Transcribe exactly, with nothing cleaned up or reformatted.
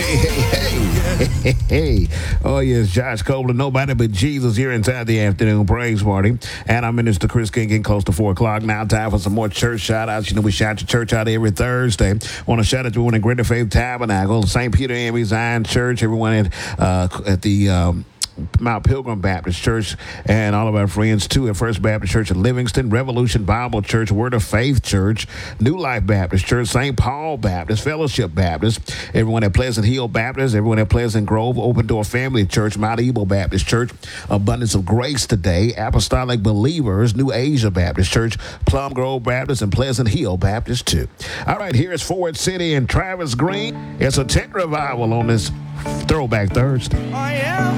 Hey, hey, hey, hey, hey. Oh, yes, Josh Copeland, nobody but Jesus here inside the afternoon praise party. And I'm Minister Chris King, getting close to four o'clock. Now, time for some more church shout outs. You know, we shout your church out every Thursday. Want to shout out to everyone at Greater Faith Tabernacle, Saint Peter and Zion Church, everyone at, uh, at the. Um, Mount Pilgrim Baptist Church, and all of our friends too at First Baptist Church in Livingston, Revolution Bible Church, Word of Faith Church, New Life Baptist Church, Saint Paul Baptist, Fellowship Baptist, everyone at Pleasant Hill Baptist, everyone at Pleasant Grove, Open Door Family Church, Mount Ebal Baptist Church, Abundance of Grace Today, Apostolic Believers, New Asia Baptist Church, Plum Grove Baptist, and Pleasant Hill Baptist too. All right, here is Ford City and Travis Green. It's a tent revival on this Throwback Thursday. Oh, yeah.